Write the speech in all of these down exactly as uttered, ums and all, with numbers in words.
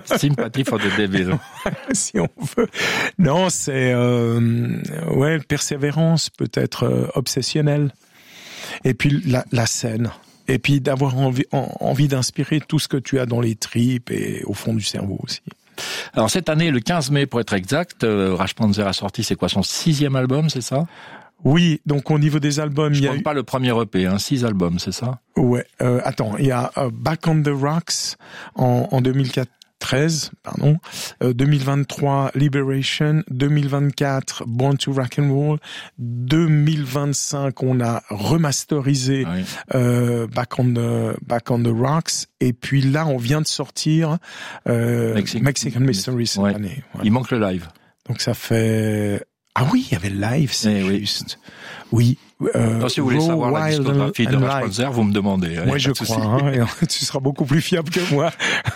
Sympathy for the Devil. Si on veut. Non, c'est euh, ouais, persévérance, peut-être euh, obsessionnelle. Et puis la, la scène. Et puis d'avoir envie, en, envie d'inspirer tout ce que tu as dans les tripes et au fond du cerveau aussi. Alors cette année, le quinze mai pour être exact, euh, Raj Panzer a sorti, c'est quoi, son sixième album, c'est ça? Oui, donc au niveau des albums, Je il y a compte eu... pas le premier E P, hein, six albums, c'est ça? Ouais, euh, attends, il y a euh, Back on the Rocks en, en deux mille treize, pardon, euh, deux mille vingt-trois Liberation, deux mille vingt-quatre Born to Rock and Roll, deux mille vingt-cinq on a remasterisé oui. euh, Back on the Back on the Rocks, et puis là on vient de sortir euh, Mexican, Mexican Mystery cette ouais. année. Voilà. Il manque le live. Donc ça fait ah oui, il y avait le live, c'est eh juste. Oui. oui. Euh, Donc, si vous voulez Raw, savoir la discographie de Raj Panzer, vous me demandez. Moi, je crois. Hein, tu seras beaucoup plus fiable que moi.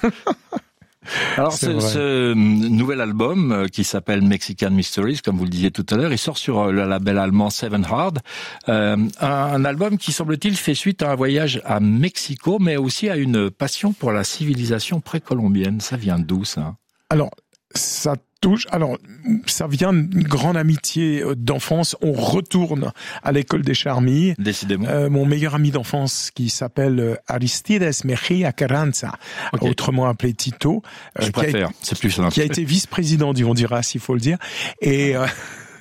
Alors, ce, ce nouvel album qui s'appelle Mexican Mysteries, comme vous le disiez tout à l'heure, il sort sur le label allemand Seven Hard. Euh, un, un album qui, semble-t-il, fait suite à un voyage à Mexico, mais aussi à une passion pour la civilisation précolombienne. Ça vient d'où, ça? Alors, ça touche. Alors, ça vient d'une grande amitié d'enfance. On retourne à l'école des Charmilles. Décidément. Euh, mon meilleur ami d'enfance, qui s'appelle Aristides Mejía Carranza, okay. autrement appelé Tito. Je euh, préfère, a, c'est plus simple. Qui a été vice-président du Honduras, s'il faut le dire. Et... Euh,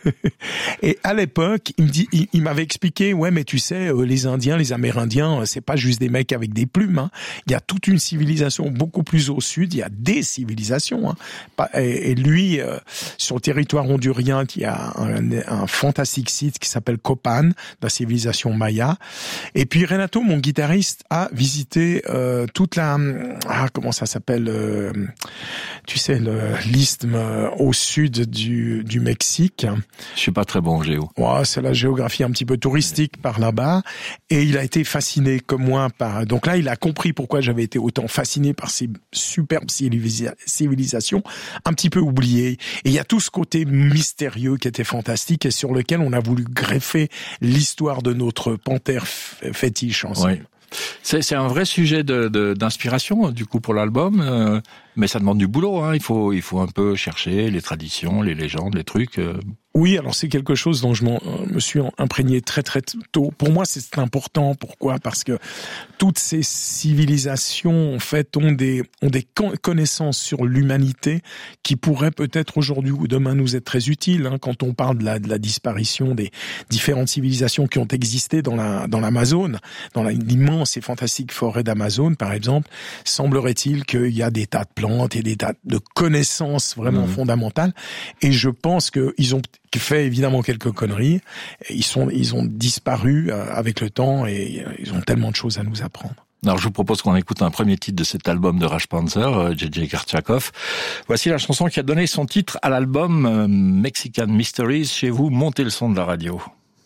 et à l'époque, il me dit, il, il m'avait expliqué, ouais, mais tu sais, euh, les Indiens, les Amérindiens, euh, c'est pas juste des mecs avec des plumes. Hein. Il y a toute une civilisation beaucoup plus au sud. Il y a des civilisations. Hein. Et, et lui, euh, sur le territoire hondurien, il y a un, un fantastique site qui s'appelle Copan, la civilisation maya. Et puis Renato, mon guitariste, a visité euh, toute la, ah, comment ça s'appelle, euh, tu sais, le, l'isthme euh, au sud du, du Mexique. Je suis pas très bon en géo. Ouais, c'est la géographie un petit peu touristique par là-bas. Et il a été fasciné comme moi par... Donc là, il a compris pourquoi j'avais été autant fasciné par ces superbes civilisations un petit peu oubliées. Et il y a tout ce côté mystérieux qui était fantastique et sur lequel on a voulu greffer l'histoire de notre panthère fétiche ensemble. Oui. C'est, c'est un vrai sujet de, de, d'inspiration, du coup, pour l'album. Euh, mais ça demande du boulot, hein. Il faut, il faut un peu chercher les traditions, les légendes, les trucs. Euh. Oui, alors c'est quelque chose dont je m'en, me suis imprégné très très tôt. Pour moi, c'est important. Pourquoi ? Parce que toutes ces civilisations, en fait, ont des ont des connaissances sur l'humanité qui pourraient peut-être aujourd'hui ou demain nous être très utiles. Hein, quand on parle de la de la disparition des différentes civilisations qui ont existé dans la dans l'Amazone, dans la, l'immense et fantastique forêt d'Amazone, par exemple, semblerait-il qu'il y a des tas de plantes et des tas de connaissances vraiment mmh. fondamentales. Et je pense que ils ont fait évidemment quelques conneries. Ils sont, ils ont disparu avec le temps et ils ont tellement de choses à nous apprendre. Alors je vous propose qu'on écoute un premier titre de cet album de Raj Panzer, J J Gartchakov. Voici la chanson qui a donné son titre à l'album Mexican Mysteries. Chez vous, montez le son de la radio.